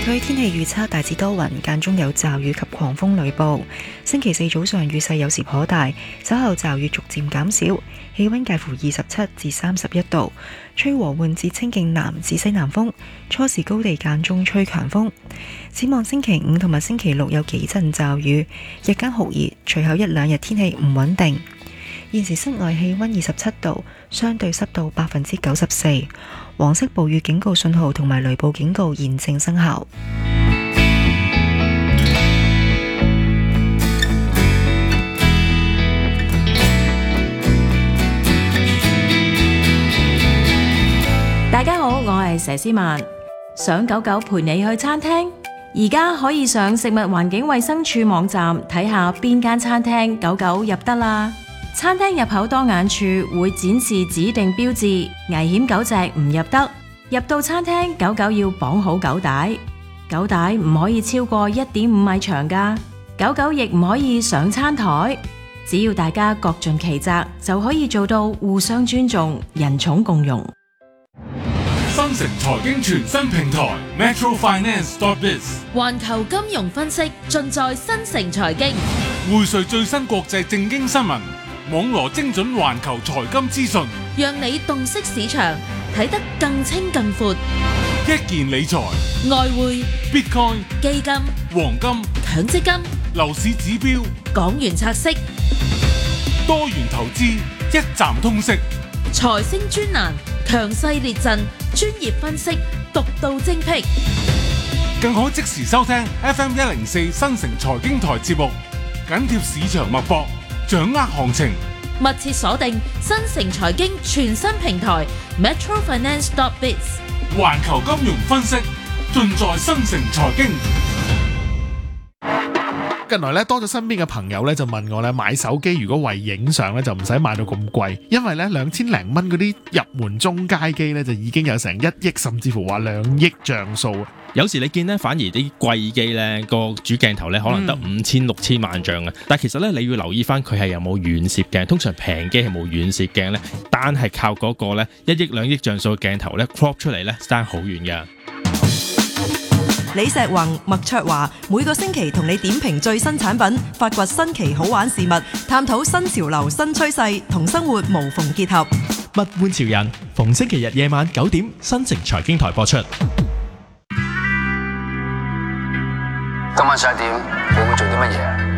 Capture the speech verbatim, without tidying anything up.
區天氣預測大致多雲，間中有驟雨及狂風雷暴。星期四早上雨勢有時頗大，稍後驟雨逐漸減少，氣溫介乎二十七至三十一度，吹和緩至清勁南至西南風，初時高地間中吹強風。展望星期五同埋星期六有幾陣驟雨，日間酷熱，隨後一兩日天氣唔穩定。現時室外氣溫二十七度，相對濕度百分之九十四，黃色暴雨警告信號同埋雷暴警告現正生效。 大家好，我係佘詩曼。想狗狗陪你去餐廳，而家可以上食物環境衛生署網站睇下邊間餐廳狗狗入得啦。餐廳入口當眼處會展示指定標誌，危險狗隻唔入得。入到餐廳，狗狗要綁好狗帶，狗帶唔可以超過一點五米長㗎。狗狗亦唔可以上餐台。只要大家各盡其責，就可以做到互相尊重、人寵共融。 新城財經全新平台 Metro Finance dot biz， 環球金融分析盡在新城財經， 匯萃最新國際政經新聞，網羅精準環球財金資訊， 讓你洞悉市場，睇得更清更闊。 一件理財、 外匯、 Bitcoin、 基金、 黃金、 強積金、 樓市指標、 港元拆息、 多元投資，一站通識。 財星專欄，強勢列陣，專業分析，獨到精闢， 更可即時收聽 F M 一零四新城財經台節目，緊貼市場脈搏，掌握行情。 密切鎖定新城財經全新平台 Metro Finance dot biz， 環球金融分析盡在新城財經。 近來咧多咗身邊嘅朋友咧就問我咧買手機如果為影相咧就唔使買到咁貴，因為咧兩千零蚊嗰啲入門中階機咧就已經有成一億甚至乎話兩億像素。 有時你見咧反而啲貴機咧個主鏡頭咧可能得五千六千萬像啊，但係其實咧你要留意翻佢係有冇遠攝鏡，通常平機係冇遠攝鏡咧，單係靠嗰個咧一億兩億像素嘅鏡頭咧 crop 出嚟咧爭好遠㗎。 李石宏、麥卓華每個星期同你點評最新產品，發掘新奇好玩事物，探討新潮流新趨勢，同生活無縫結合。 物玩潮人，逢星期日夜晚九點，新城財經台播出。 今晚十一點，你會做啲乜嘢？